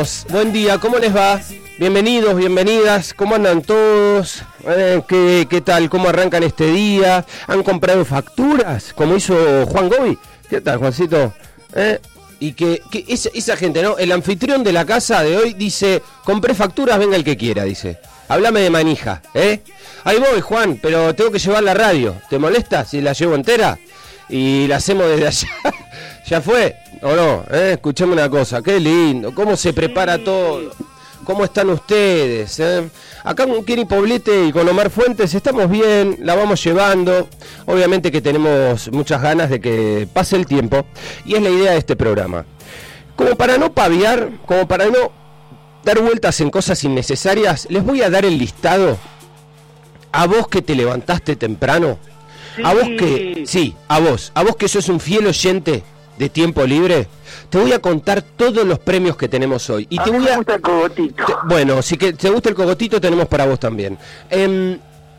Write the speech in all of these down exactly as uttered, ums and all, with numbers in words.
Buen día, ¿cómo les va? Bienvenidos, bienvenidas, ¿cómo andan todos? Eh, ¿qué, ¿Qué tal? ¿Cómo arrancan este día? ¿Han comprado facturas? Como hizo Juan Gobi. ¿Qué tal, Juancito? ¿Eh? Y que, que esa, esa gente, ¿no? El anfitrión de la casa de hoy dice, compré facturas, venga el que quiera, dice. Háblame de manija, ¿eh? Ahí voy, Juan, pero tengo que llevar la radio. ¿Te molesta si la llevo entera? Y la hacemos desde allá. ¿Ya fue? ¿O no? ¿Eh? Escuchame una cosa, qué lindo, cómo se prepara todo. ¿Cómo están ustedes? ¿Eh? Acá con Kenny Poblete y con Omar Fuentes estamos bien, la vamos llevando. Obviamente que tenemos muchas ganas de que pase el tiempo. Y es la idea de este programa. Como para no paviar, como para no dar vueltas en cosas innecesarias, les voy a dar el listado. A vos que te levantaste temprano. Sí. A vos que, sí, a vos, a vos que sos un fiel oyente de Tiempo Libre, te voy a contar todos los premios que tenemos hoy. Y a te mí voy me a... gusta el cogotito. Te, bueno, si que te gusta el cogotito, tenemos para vos también. Eh,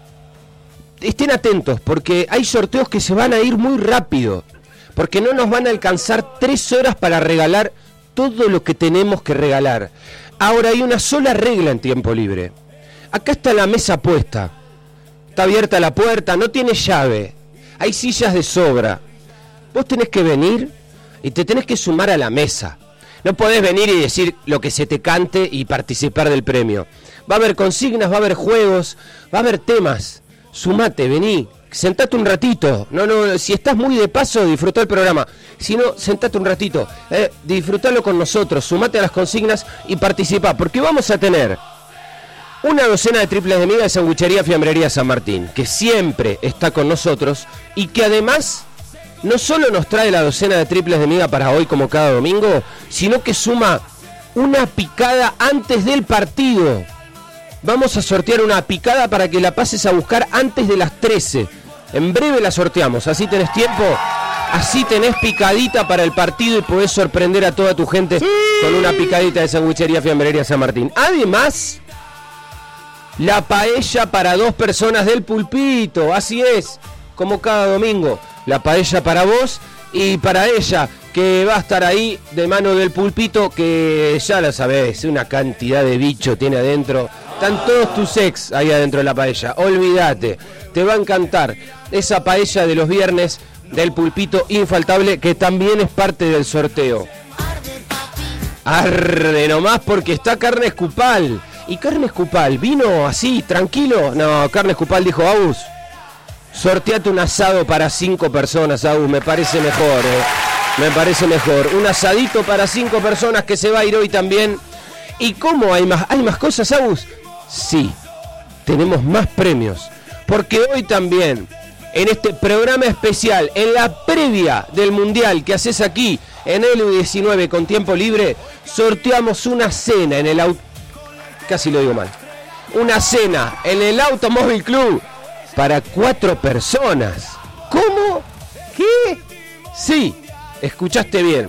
estén atentos, porque hay sorteos que se van a ir muy rápido, porque no nos van a alcanzar tres horas para regalar todo lo que tenemos que regalar. Ahora hay una sola regla en Tiempo Libre. Acá está la mesa puesta. Está abierta la puerta, no tiene llave. Hay sillas de sobra. Vos tenés que venir y te tenés que sumar a la mesa. No podés venir y decir lo que se te cante y participar del premio. Va a haber consignas, va a haber juegos, va a haber temas. Sumate, vení, sentate un ratito. No, no, si estás muy de paso, disfrutá el programa. Si no, sentate un ratito. Eh, disfrutalo con nosotros, sumate a las consignas y participá. Porque vamos a tener una docena de triples de miga de Sanguchería Fiambrería San Martín, que siempre está con nosotros y que además no solo nos trae la docena de triples de miga para hoy como cada domingo, sino que suma una picada antes del partido. Vamos a sortear una picada para que la pases a buscar antes de las trece. En breve la sorteamos, así tenés tiempo, así tenés picadita para el partido y podés sorprender a toda tu gente sí. Con una picadita de Sanguchería Fiambrería San Martín. Además, la paella para dos personas del Pulpito, así es, como cada domingo. La paella para vos y para ella, que va a estar ahí de mano del Pulpito, que ya lo sabés, una cantidad de bicho tiene adentro. Están todos tus ex ahí adentro de la paella, olvídate, te va a encantar. Esa paella de los viernes del Pulpito infaltable, que también es parte del sorteo. Arde nomás porque está Carne Escupal. ¿Y Carne Escupal vino así, tranquilo? No, Carne Escupal dijo, Agus, sorteate un asado para cinco personas, Agus, me parece mejor, eh. Me parece mejor. Un asadito para cinco personas que se va a ir hoy también. ¿Y cómo hay más? ¿Hay más cosas, Agus? Sí, tenemos más premios. Porque hoy también, en este programa especial, en la previa del Mundial que haces aquí, en el U diecinueve con Tiempo Libre, sorteamos una cena en el auto. Casi lo digo mal. Una cena en el Automóvil Club para cuatro personas. ¿Cómo? ¿Qué? Sí, escuchaste bien.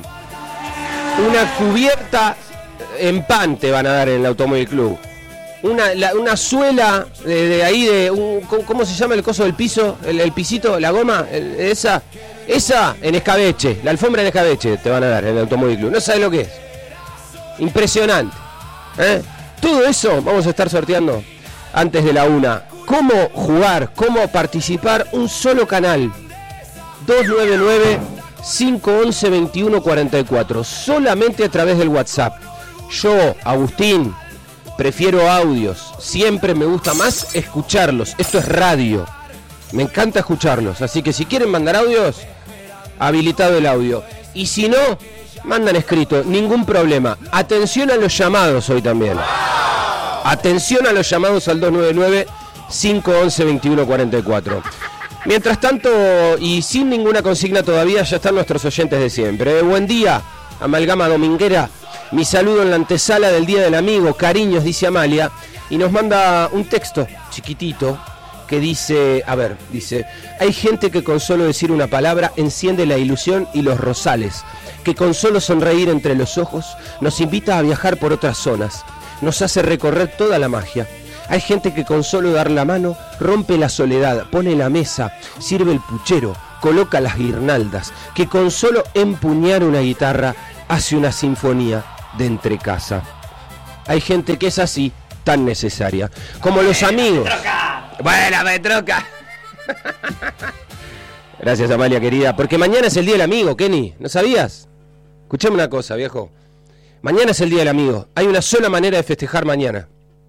Una cubierta en pan te van a dar en el Automóvil Club. Una, la, una suela de, de ahí de un, ¿cómo se llama el coso del piso? El, el pisito, la goma, el, esa, esa en escabeche, la alfombra en escabeche te van a dar en el Automóvil Club. No sabes lo que es. Impresionante. ¿Eh? Todo eso vamos a estar sorteando antes de la una. ¿Cómo jugar? ¿Cómo participar? Un solo canal. dos nueve nueve, cinco once, veintiuno cuarenta y cuatro. Solamente a través del WhatsApp. Yo, Agustín, prefiero audios. Siempre me gusta más escucharlos. Esto es radio. Me encanta escucharlos. Así que si quieren mandar audios, habilitado el audio. Y si no, mandan escrito. Ningún problema. Atención a los llamados hoy también. Atención a los llamados al dos nueve nueve, cinco once, veintiuno cuarenta y cuatro. Mientras tanto, y sin ninguna consigna todavía, ya están nuestros oyentes de siempre. Eh, buen día, Amalgama Dominguera. Mi saludo en la antesala del Día del Amigo. Cariños, dice Amalia. Y nos manda un texto chiquitito que dice, a ver, dice: hay gente que con solo decir una palabra enciende la ilusión y los rosales, que con solo sonreír entre los ojos nos invita a viajar por otras zonas. Nos hace recorrer toda la magia. Hay gente que con solo dar la mano rompe la soledad, pone la mesa, sirve el puchero, coloca las guirnaldas, que con solo empuñar una guitarra hace una sinfonía de entrecasa. hay gente que es así, tan necesaria. Como bueno, los amigos. Buena, me troca. Gracias, Amalia, querida. Porque mañana es el Día del Amigo, Kenny. ¿No sabías? Escuchame una cosa, viejo. Mañana es el Día del Amigo. Hay una sola manera de festejar mañana.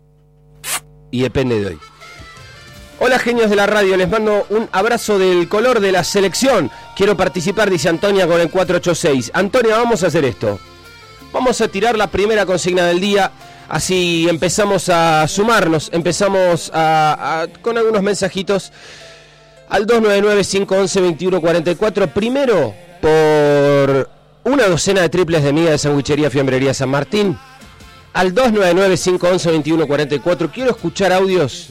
Y depende de hoy. Hola, genios de la radio. Les mando un abrazo del color de la selección. Quiero participar, dice Antonia con el cuatro ocho seis. Antonia, vamos a hacer esto. Vamos a tirar la primera consigna del día. Así empezamos a sumarnos. Empezamos a, a con algunos mensajitos al dos nueve nueve, cinco uno uno, dos uno cuatro cuatro. Primero, por una docena de triples de miga de Sandwichería Fiambrería San Martín. Al dos nueve nueve, cinco uno uno, dos uno cuatro cuatro. Quiero escuchar audios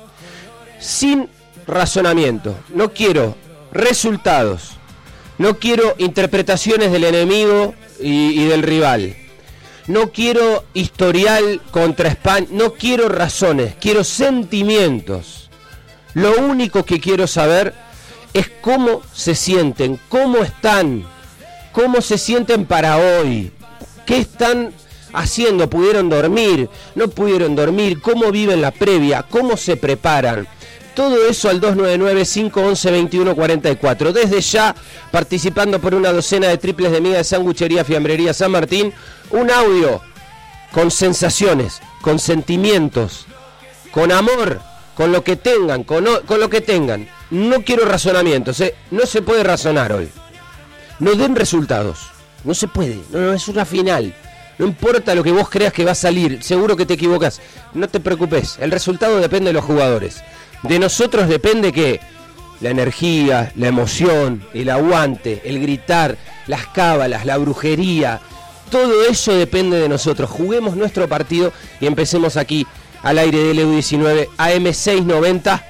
sin razonamiento. No quiero resultados. No quiero interpretaciones del enemigo y, y del rival. No quiero historial contra España. No quiero razones. Quiero sentimientos. Lo único que quiero saber es cómo se sienten, cómo están, cómo se sienten para hoy, qué están haciendo, pudieron dormir, no pudieron dormir, cómo viven la previa, cómo se preparan. Todo eso al dos nueve nueve, cinco uno uno, dos uno cuatro cuatro. Desde ya, participando por una docena de triples de miga de Sandwichería Fiambrería San Martín, un audio con sensaciones, con sentimientos, con amor, con lo que tengan, con, con lo que tengan. No quiero razonamientos, ¿eh? No se puede razonar hoy. No den resultados, no se puede, no, no es una final. No importa lo que vos creas que va a salir, seguro que te equivocas. No te preocupes, el resultado depende de los jugadores. De nosotros depende que la energía, la emoción, el aguante, el gritar, las cábalas, la brujería, todo eso depende de nosotros. Juguemos nuestro partido y empecemos aquí al aire del E U diecinueve A M seiscientos noventa.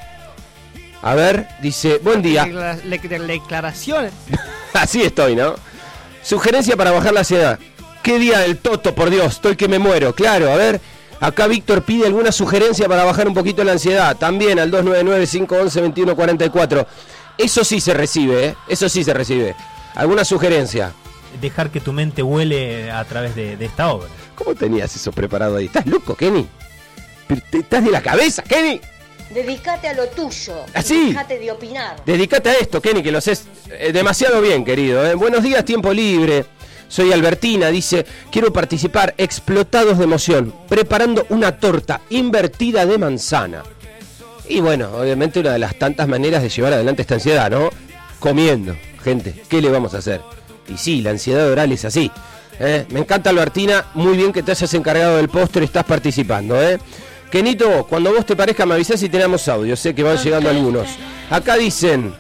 A ver, dice, buen día. La, la, la, la declaración. Así estoy, ¿no? Sugerencia para bajar la ansiedad. ¿Qué día del Toto, por Dios? Estoy que me muero. Claro, a ver. Acá Víctor pide alguna sugerencia para bajar un poquito la ansiedad. También al dos nueve nueve, cinco uno uno, dos uno cuatro cuatro. Eso sí se recibe, ¿eh? Eso sí se recibe. ¿Alguna sugerencia? Dejar que tu mente vuele a través de, de esta obra. ¿Cómo tenías eso preparado ahí? ¿Estás loco, Kenny? ¿Estás de la cabeza, Kenny? Dedicate a lo tuyo. ¿Así? Dejate de opinar. Dedicate a esto, Kenny, que lo haces eh, demasiado bien, querido. ¿eh? Buenos días, tiempo libre. Soy Albertina, dice, quiero participar, explotados de emoción, preparando una torta invertida de manzana. Y bueno, obviamente una de las tantas maneras de llevar adelante esta ansiedad, ¿no? Comiendo, gente, ¿qué le vamos a hacer? Y sí, la ansiedad oral es así. ¿eh? Me encanta, Albertina, muy bien que te hayas encargado del postre, estás participando, ¿eh? Kenito, cuando vos te parezca me avisás si tenemos audio, sé que van llegando algunos. Acá dicen,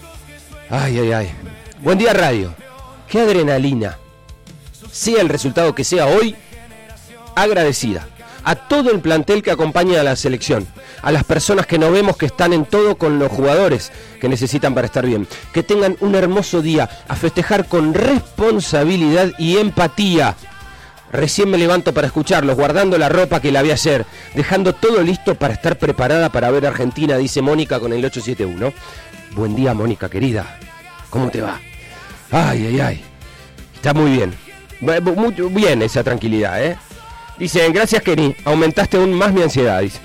ay, ay, ay, buen día radio, qué adrenalina. Sea el resultado que sea hoy, agradecida a todo el plantel que acompaña a la selección, a las personas que no vemos que están en todo con los jugadores que necesitan para estar bien, que tengan un hermoso día, a festejar con responsabilidad y empatía. Recién me levanto para escucharlos, guardando la ropa que lavé ayer, dejando todo listo para estar preparada para ver a Argentina, dice Mónica con el ocho siete uno. Buen día, Mónica, querida. ¿Cómo te va? Ay, ay, ay. Está muy bien. Muy bien esa tranquilidad, ¿eh? Dice, gracias, Kenny, aumentaste aún más mi ansiedad, dice.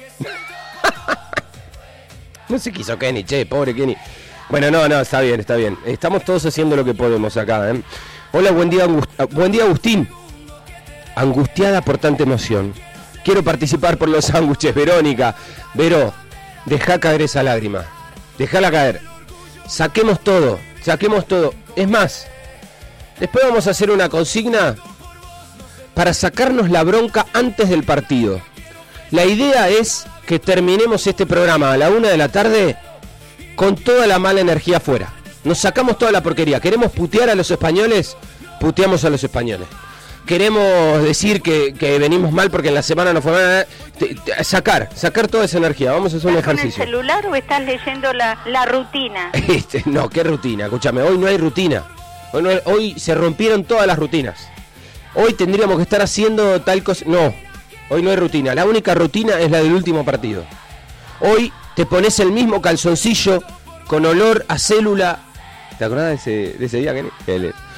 No se quiso Kenny, che, pobre Kenny. Bueno, no, no, está bien, está bien. Estamos todos haciendo lo que podemos acá, ¿eh? Hola, buen día, Angust- buen día, Agustín. Angustiada por tanta emoción. Quiero participar por los sándwiches, Verónica. Vero, deja caer esa lágrima. Dejala caer. Saquemos todo, saquemos todo. Es más, después vamos a hacer una consigna para sacarnos la bronca antes del partido. La idea es que terminemos este programa a la una de la tarde con toda la mala energía afuera. Nos sacamos toda la porquería. ¿Queremos putear a los españoles? Puteamos a los españoles. Queremos decir que, que venimos mal porque en la semana no fue mal. Sacar, sacar toda esa energía. Vamos a hacer un ejercicio. ¿Estás con el celular o estás leyendo la, la rutina? Este, no, ¿qué rutina? Escúchame, hoy no hay rutina. Hoy, no hay, hoy se rompieron todas las rutinas. Hoy tendríamos que estar haciendo tal cosa. No, hoy no hay rutina. La única rutina es la del último partido. Hoy te pones el mismo calzoncillo con olor a célula. ¿Te acordás de ese, de ese día, Kenny?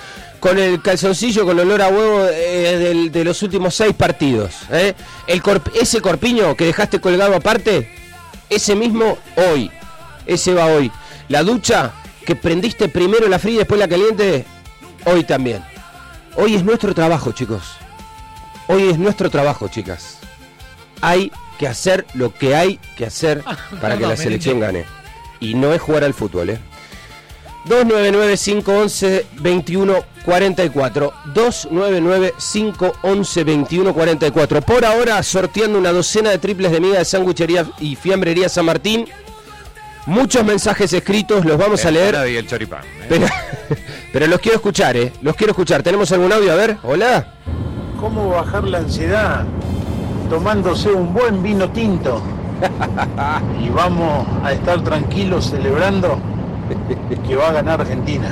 con el calzoncillo con olor a huevo eh, del, de los últimos seis partidos. ¿eh? El corp- ese corpiño que dejaste colgado aparte, ese mismo hoy. Ese va hoy. La ducha que prendiste primero la fría y después la caliente, hoy también. Hoy es nuestro trabajo, chicos. Hoy es nuestro trabajo, chicas. Hay que hacer lo que hay que hacer para que no, la no, selección me gane. Y no es jugar al fútbol, ¿eh? dos nueve nueve, cinco once, veintiuno cuarenta y cuatro. dos nueve nueve, cinco once, veintiuno cuarenta y cuatro. Por ahora, sorteando una docena de triples de miga de sanguchería y fiambrería San Martín. Muchos mensajes escritos, los vamos a leer. Y el choripán, ¿eh? Pero, pero los quiero escuchar, ¿eh? Los quiero escuchar. ¿Tenemos algún audio? A ver, hola. ¿Cómo bajar la ansiedad? Tomándose un buen vino tinto. Y vamos a estar tranquilos celebrando que va a ganar Argentina.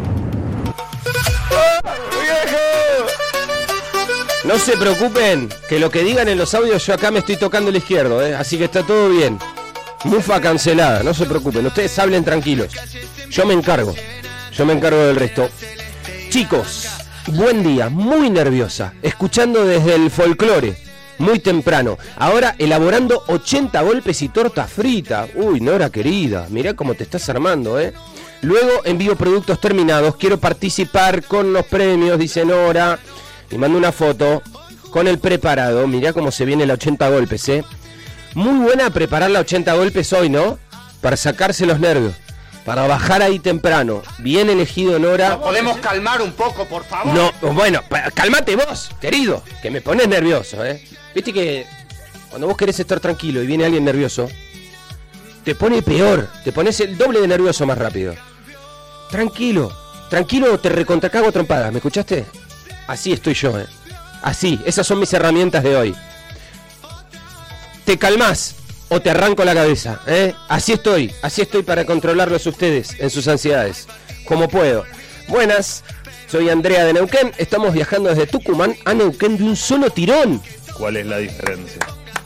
No se preocupen, que lo que digan en los audios yo acá me estoy tocando el izquierdo, ¿eh? Así que está todo bien. Mufa cancelada, no se preocupen, ustedes hablen tranquilos. Yo me encargo, yo me encargo del resto. Chicos, buen día, muy nerviosa, escuchando desde el folclore, muy temprano. Ahora elaborando ochenta golpes y torta frita. Uy, Nora querida, mirá cómo te estás armando, ¿eh? Luego envío productos terminados, quiero participar con los premios, dice Nora. Y mando una foto con el preparado, mirá cómo se viene la ochenta golpes, ¿eh? Muy buena preparar la ochenta golpes hoy, ¿no? Para sacarse los nervios, para bajar ahí temprano. Bien elegido, Nora. ¿Nos podemos calmar un poco, por favor? No, bueno, pa- cálmate vos, querido, que me pones nervioso, ¿eh? Viste que cuando vos querés estar tranquilo y viene alguien nervioso, te pone peor, te pones el doble de nervioso más rápido. Tranquilo, tranquilo, te recontracago a trompadas, ¿me escuchaste? Así estoy yo, ¿eh? Así, esas son mis herramientas de hoy. Te calmás o te arranco la cabeza, ¿eh? Así estoy, así estoy para controlarlos ustedes en sus ansiedades, como puedo. Buenas, soy Andrea de Neuquén, estamos viajando desde Tucumán a Neuquén de un solo tirón. ¿Cuál es la diferencia?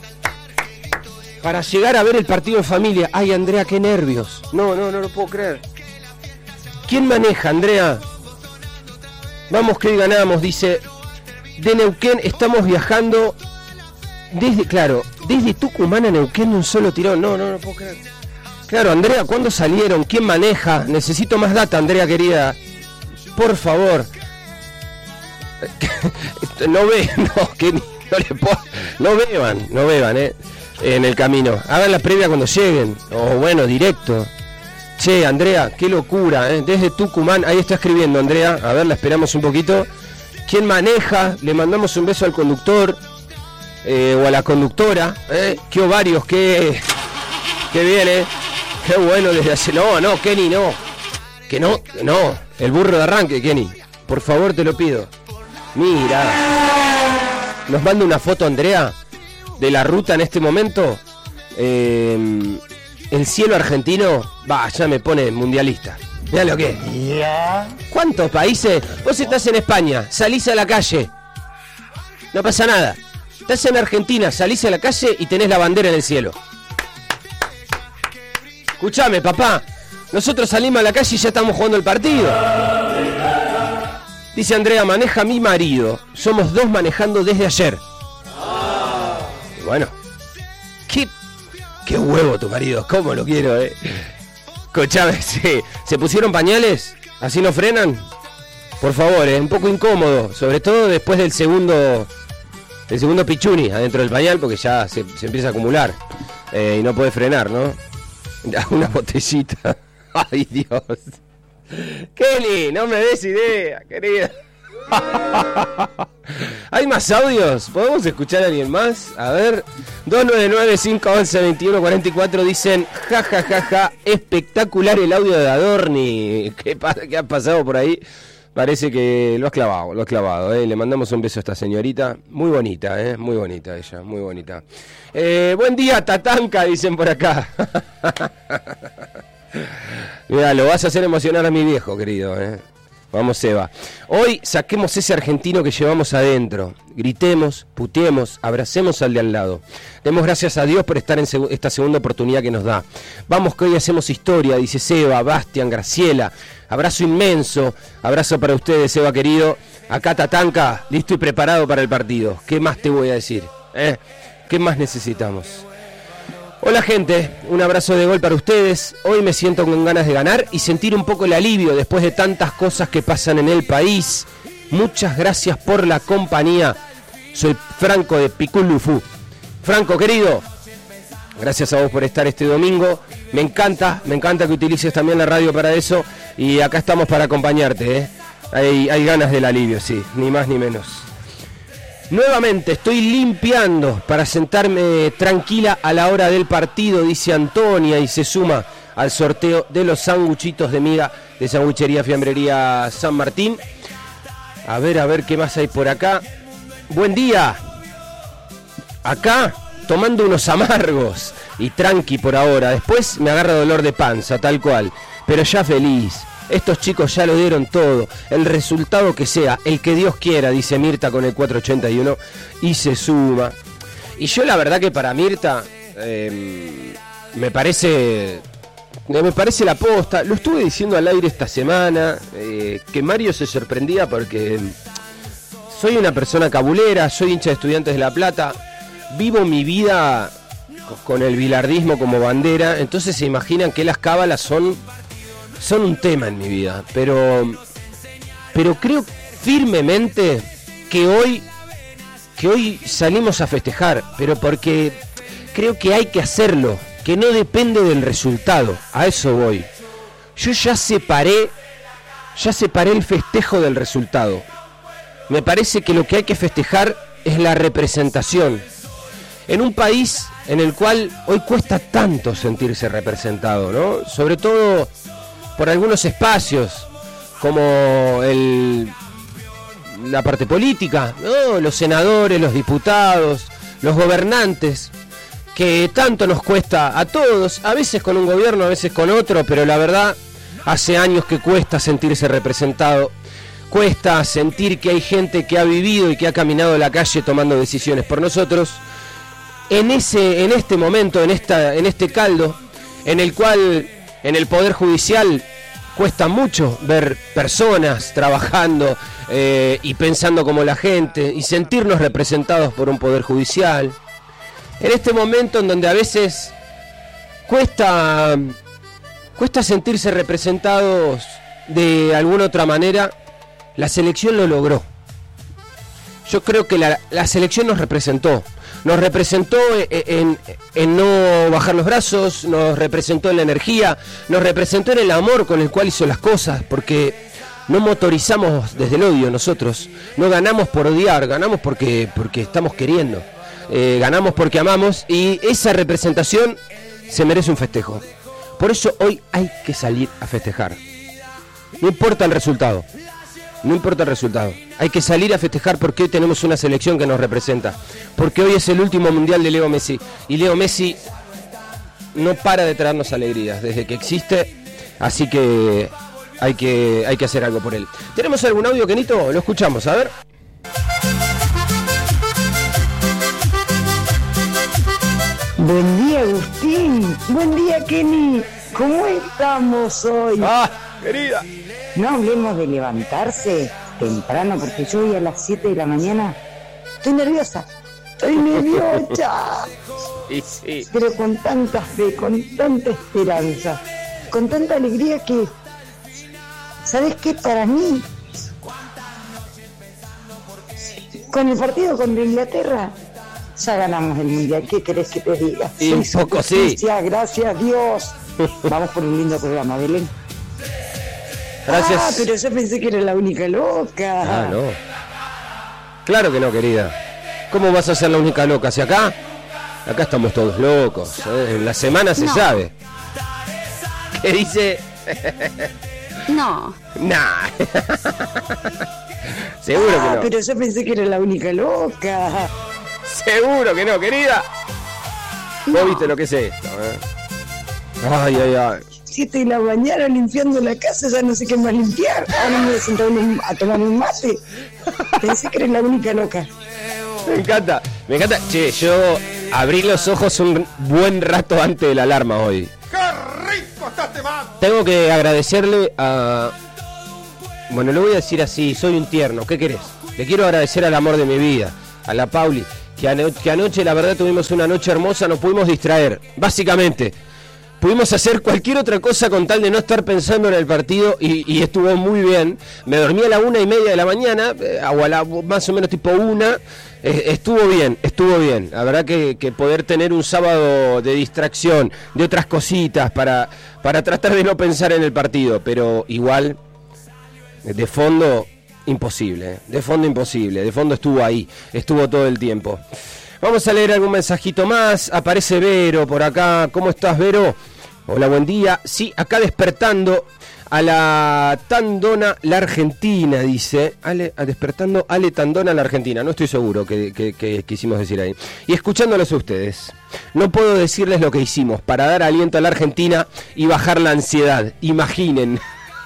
Para llegar a ver el partido en familia. Ay, Andrea, qué nervios. No, no, no lo puedo creer. ¿Quién maneja, Andrea? Vamos que hoy ganamos, dice. De Neuquén estamos viajando desde, claro, desde Tucumán a Neuquén de un solo tirón. No, no, no lo puedo creer. Claro, Andrea, ¿cuándo salieron? ¿Quién maneja? Necesito más data, Andrea, querida. Por favor. No ve, no, que no le puedo, no beban, no beban, eh, en el camino. Hagan la previa cuando lleguen, o bueno, directo. Che, Andrea, qué locura, eh, desde Tucumán, ahí está escribiendo Andrea, a ver, la esperamos un poquito. ¿Quién maneja? Le mandamos un beso al conductor, eh, o a la conductora, eh, qué ovarios, qué, qué bien, eh, qué bueno desde hace, no, no, Kenny, no, que no, no, el burro de arranque, Kenny, por favor te lo pido. Mira, nos manda una foto Andrea de la ruta en este momento. Eh, el cielo argentino, va, ya me pone mundialista. Mirá lo que es. ¿Cuántos países? Vos estás en España, salís a la calle, no pasa nada. Estás en Argentina, salís a la calle y tenés la bandera en el cielo. Escuchame, papá, nosotros salimos a la calle y ya estamos jugando el partido. Dice Andrea, maneja mi marido. Somos dos manejando desde ayer. Y bueno, qué, qué huevo tu marido, cómo lo quiero, eh. Escuchame, ¿se, ¿se pusieron pañales? ¿Así no frenan? Por favor, es eh, un poco incómodo, sobre todo después del segundo, del segundo pichuni adentro del pañal, porque ya se, se empieza a acumular eh, y no puede frenar, ¿no? Una botellita. Ay, Dios. Kelly, no me des idea, querida. ¿Hay más audios? ¿Podemos escuchar a alguien más? A ver. dos nueve nueve, cinco once, veintiuno cuarenta y cuatro dicen, ja, ja, ja, ja, espectacular el audio de Adorni. ¿Qué, pasa, ¿Qué ha pasado por ahí? Parece que lo has clavado, lo has clavado, ¿eh? Le mandamos un beso a esta señorita. Muy bonita, ¿eh? Muy bonita ella, muy bonita. Eh, buen día, Tatanka, dicen por acá. Mira, lo vas a hacer emocionar a mi viejo, querido, ¿eh? Vamos, Eva. Hoy saquemos ese argentino que llevamos adentro. Gritemos, puteemos, abracemos al de al lado. Demos gracias a Dios por estar en seg- esta segunda oportunidad que nos da. Vamos que hoy hacemos historia, dice Seba, Bastian, Graciela. Abrazo inmenso. Abrazo para ustedes, Seba querido. Acá Tatanka, listo y preparado para el partido. ¿Qué más te voy a decir? ¿Eh? ¿Qué más necesitamos? Hola gente, un abrazo de gol para ustedes. Hoy me siento con ganas de ganar y sentir un poco el alivio después de tantas cosas que pasan en el país. Muchas gracias por la compañía. Soy Franco de Piculufú. Franco querido, gracias a vos por estar este domingo. Me encanta, me encanta que utilices también la radio para eso. Y acá estamos para acompañarte, ¿eh? Hay, hay ganas del alivio, sí, ni más ni menos. Nuevamente estoy limpiando para sentarme tranquila a la hora del partido, dice Antonia, y se suma al sorteo de los sanguchitos de miga de Sanguchería Fiambrería San Martín. A ver, a ver qué más hay por acá. Buen día. Acá tomando unos amargos y tranqui por ahora. Después me agarra dolor de panza, tal cual. Pero ya feliz. Estos chicos ya lo dieron todo, el resultado que sea, el que Dios quiera, dice Mirta con el cuatrocientos ochenta y uno, y se suma. Y yo la verdad que para Mirta, eh, me parece, me parece la posta, lo estuve diciendo al aire esta semana, eh, que Mario se sorprendía porque soy una persona cabulera, soy hincha de Estudiantes de La Plata, vivo mi vida con el bilardismo como bandera, entonces se imaginan que las cábalas son... son un tema en mi vida, pero pero creo firmemente que hoy que hoy salimos a festejar, pero porque creo que hay que hacerlo, que no depende del resultado, a eso voy. Yo ya separé ya separé el festejo del resultado. Me parece que lo que hay que festejar es la representación. En un país en el cual hoy cuesta tanto sentirse representado, ¿no? Sobre todo por algunos espacios, como el, la parte política, ¿no? Los senadores, los diputados, los gobernantes, que tanto nos cuesta a todos, a veces con un gobierno, a veces con otro, pero la verdad, hace años que cuesta sentirse representado, cuesta sentir que hay gente que ha vivido y que ha caminado la calle tomando decisiones por nosotros. En ese, en este momento, en esta, en este caldo, en el cual en el Poder Judicial cuesta mucho ver personas trabajando eh, y pensando como la gente y sentirnos representados por un Poder Judicial. En este momento en donde a veces cuesta, cuesta sentirse representados de alguna otra manera, la selección lo logró. Yo creo que la, la selección nos representó. Nos representó en, en no bajar los brazos, nos representó en la energía, nos representó en el amor con el cual hizo las cosas, porque no motorizamos desde el odio nosotros, no ganamos por odiar, ganamos porque, porque estamos queriendo, eh, ganamos porque amamos, y esa representación se merece un festejo. Por eso hoy hay que salir a festejar. No importa el resultado. No importa el resultado, hay que salir a festejar porque hoy tenemos una selección que nos representa, porque hoy es el último mundial de Leo Messi, y Leo Messi no para de traernos alegrías desde que existe, así que hay que, hay que hacer algo por él. ¿Tenemos algún audio, Kenito? Lo escuchamos, a ver. Buen día, Agustín, buen día, Kenny, ¿cómo estamos hoy? ¡Ah, querida! No hablemos de levantarse temprano, porque yo hoy a las siete de la mañana estoy nerviosa, estoy nerviosa, sí, sí. Pero con tanta fe, con tanta esperanza, con tanta alegría que, ¿sabes qué? Para mí, con el partido contra Inglaterra, ya ganamos el mundial. ¿Qué querés que te diga? Y un poco sí. Gracias a Dios. Vamos por un lindo programa, Belén. Gracias. Ah, pero yo pensé que era la única loca. Ah, no. Claro que no, querida. ¿Cómo vas a ser la única loca? Si acá, acá estamos todos locos. ¿eh? En la semana se no. sabe. ¿Qué dice? No. Nah. Seguro ah, que no. Pero yo pensé que era la única loca. Seguro que no, querida. No. Vos viste lo que es esto, ¿eh? Ay, ay, ay. siete de la mañana limpiando la casa, ya no sé qué más limpiar. Ahora me voy a sentar a tomar un mate. Pensé que eres la única loca. Me encanta, me encanta. Che, yo abrí los ojos un buen rato antes de la alarma hoy. ¡Qué rico está este mate! Tengo que agradecerle a... Bueno, lo voy a decir así, soy un tierno, ¿qué querés? Le quiero agradecer al amor de mi vida, a la Pauli, que, ano- que anoche la verdad tuvimos una noche hermosa, nos pudimos distraer, básicamente. Pudimos hacer cualquier otra cosa con tal de no estar pensando en el partido y, y estuvo muy bien. Me dormí a la una y media de la mañana, eh, o a la, más o menos tipo una. Eh, estuvo bien, estuvo bien. La verdad que, que poder tener un sábado de distracción, de otras cositas, para, para tratar de no pensar en el partido. Pero igual, de fondo, imposible. eh. De fondo, imposible. De fondo estuvo ahí, estuvo todo el tiempo. Vamos a leer algún mensajito más. Aparece Vero por acá. ¿Cómo estás, Vero? Hola, buen día. Sí, acá despertando a la Tandona, la Argentina, dice. Ale, a despertando Ale Tandona, la Argentina. No estoy seguro que, que, que quisimos decir ahí. Y escuchándolos a ustedes. No puedo decirles lo que hicimos para dar aliento a la Argentina y bajar la ansiedad. Imaginen.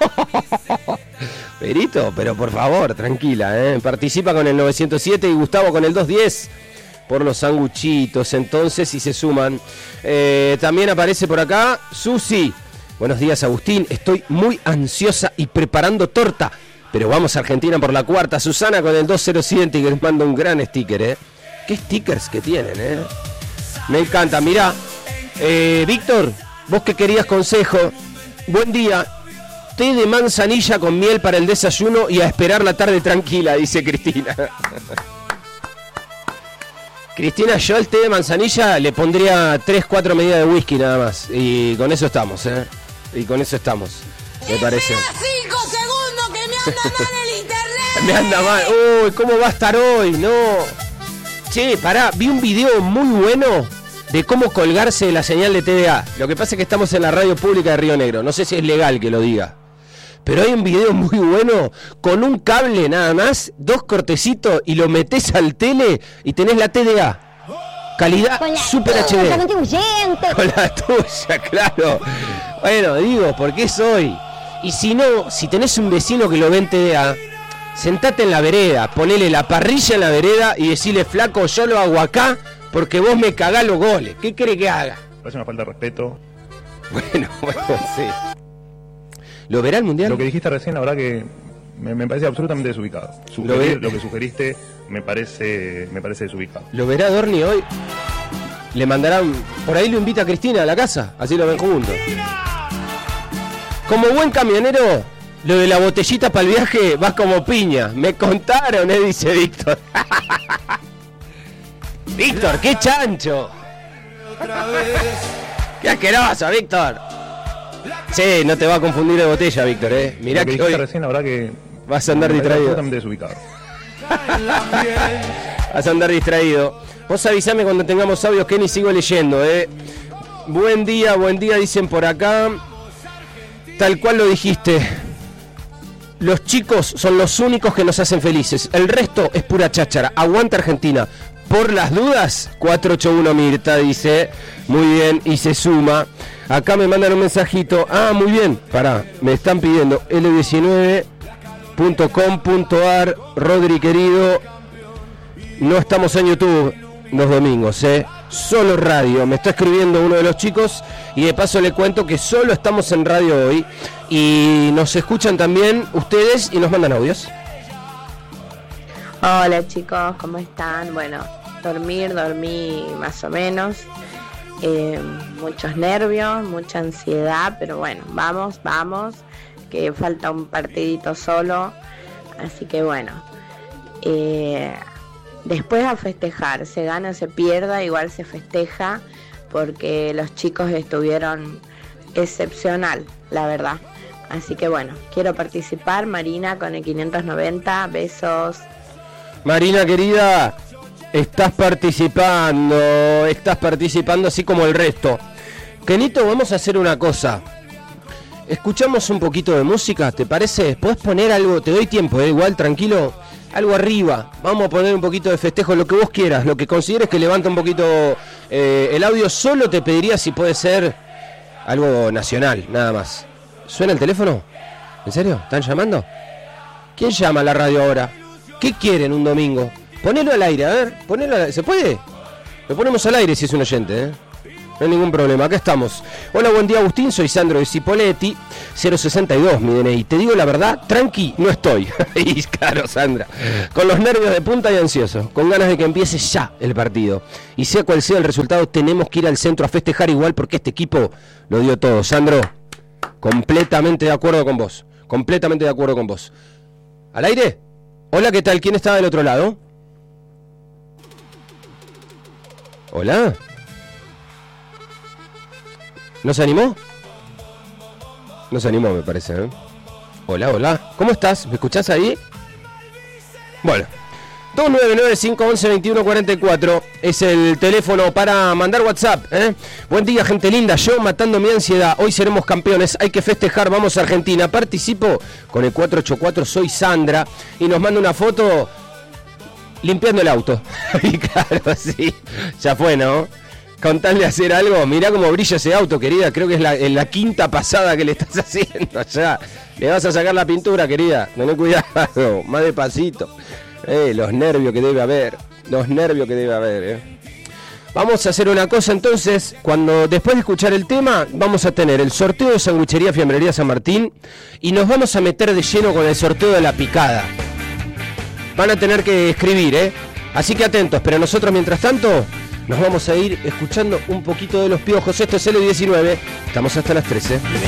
Perito, pero por favor, tranquila, ¿eh? Participa con el novecientos siete y Gustavo con el doscientos diez. Por los sanguchitos, entonces, y se suman. Eh, también aparece por acá Susi. Buenos días, Agustín. Estoy muy ansiosa y preparando torta. Pero vamos a Argentina por la cuarta. Susana con el doscientos siete y que les manda un gran sticker, ¿eh? ¿Qué stickers que tienen, eh? Me encanta. Mirá, eh, Víctor, vos que querías consejo. Buen día. Té de manzanilla con miel para el desayuno y a esperar la tarde tranquila, dice Cristina. Cristina, yo el té de manzanilla le pondría tres cuatro medidas de whisky nada más. Y con eso estamos, ¿eh? Y con eso estamos, me parece. cinco segundos que me anda mal el internet. Me anda mal. Uy, ¿cómo va a estar hoy? No. Che, pará, vi un video muy bueno de cómo colgarse de la señal de T V A. Lo que pasa es que estamos en la radio pública de Río Negro. No sé si es legal que lo diga. Pero hay un video muy bueno, con un cable nada más, dos cortecitos, y lo metés al tele y tenés la T D A. Calidad Super H D. Con la tuya, claro. Bueno, digo, porque es hoy. Y si no, si tenés un vecino que lo ve en T D A, sentate en la vereda, ponele la parrilla en la vereda y decirle, flaco, yo lo hago acá porque vos me cagás los goles. ¿Qué cree que haga? Parece una falta de respeto. Bueno, bueno, sí. ¿Lo verá el Mundial? Lo que dijiste recién, la verdad que me, me parece absolutamente desubicado. Sugerir, ¿Lo, ve? lo que sugeriste me parece me parece desubicado. ¿Lo verá Dorni hoy? Le mandarán... Por ahí lo invita a Cristina a la casa, así lo ven juntos. Como buen camionero, lo de la botellita para el viaje va como piña. Me contaron, eh, dice Víctor. Víctor, qué chancho. Qué asqueroso, Víctor. Sí, no te va a confundir de botella, Víctor, eh. Mirá lo que, que dijiste hoy recién, la verdad que vas a andar me parece distraído. absolutamente desubicado. Vas a andar distraído. Vos avisame cuando tengamos audios, Kenny, sigo leyendo, eh. Buen día, buen día, dicen por acá. Tal cual lo dijiste. Los chicos son los únicos que nos hacen felices. El resto es pura cháchara. Aguanta Argentina. Por las dudas, cuatro ocho uno Mirta dice. Muy bien, y se suma. Acá me mandan un mensajito. Ah, muy bien. Pará, me están pidiendo L diecinueve punto com punto ar. Rodri querido, no estamos en YouTube los domingos, ¿eh? Solo radio. Me está escribiendo uno de los chicos y de paso le cuento que solo estamos en radio hoy y nos escuchan también ustedes y nos mandan audios. Hola chicos, ¿cómo están? Bueno, dormir, dormí más o menos. Eh, muchos nervios, mucha ansiedad, pero bueno, vamos, vamos, que falta un partidito solo, así que bueno, eh, después a festejar, se gana o se pierda, igual se festeja, porque los chicos estuvieron excepcional, la verdad, así que bueno, quiero participar. Marina con el quinientos noventa, besos. Marina querida, estás participando, estás participando así como el resto. Kenito, vamos a hacer una cosa. Escuchamos un poquito de música, ¿te parece? ¿Podés poner algo? Te doy tiempo, ¿eh? Igual, tranquilo. Algo arriba. Vamos a poner un poquito de festejo, lo que vos quieras, lo que consideres que levanta un poquito eh, el audio. Solo te pediría si puede ser Algo nacional, nada más. ¿Suena el teléfono? ¿En serio? ¿Están llamando? ¿Quién llama a la radio ahora? ¿Qué quieren un domingo? Ponelo al aire, a ver, ponelo al aire. ¿Se puede? Lo ponemos al aire si es un oyente, ¿eh? No hay ningún problema, acá estamos. Hola, buen día Agustín, soy Sandro de Cipoletti, cero sesenta y dos mi D N I. Te digo la verdad, tranqui, no estoy. Y claro, Sandra, con los nervios de punta y ansioso, con ganas de que empiece ya el partido. Y sea cual sea el resultado, tenemos que ir al centro a festejar igual porque este equipo lo dio todo. Sandro, completamente de acuerdo con vos, completamente de acuerdo con vos. ¿Al aire? Hola, ¿qué tal? ¿Quién está del otro lado? Hola. ¿No se animó? No se animó, me parece, ¿eh? Hola, hola. ¿Cómo estás? ¿Me escuchás ahí? Bueno. dos nueve nueve cinco once veintiuno cuarenta y cuatro es el teléfono para mandar WhatsApp, ¿eh? Buen día, gente linda. Yo matando mi ansiedad. Hoy seremos campeones. Hay que festejar. Vamos a Argentina. Participo con el cuatro ocho cuatro. Soy Sandra. Y nos manda una foto limpiando el auto. Y claro, sí. Ya fue, ¿no? Con tal de hacer algo, mirá cómo brilla ese auto, querida. Creo que es la, en la quinta pasada que le estás haciendo ya. Le vas a sacar la pintura, querida. Tené cuidado, más despacito. Eh, los nervios que debe haber. Los nervios que debe haber, eh. Vamos a hacer una cosa entonces. Cuando después de escuchar el tema, vamos a tener el sorteo de Sanguchería Fiambrería San Martín. Y nos vamos a meter de lleno con el sorteo de la picada. Van a tener que escribir, eh. Así que atentos, pero nosotros mientras tanto nos vamos a ir escuchando un poquito de Los Piojos. Esto es L diecinueve. Estamos hasta las trece.